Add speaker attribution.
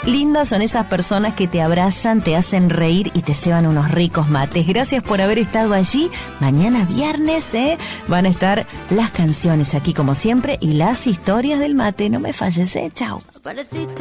Speaker 1: lindas son esas personas que te abrazan, te hacen reír y te ceban unos ricos mates. Gracias por haber estado allí. Mañana viernes, van a estar las canciones aquí como siempre y las historias del mate. No me falles, chao.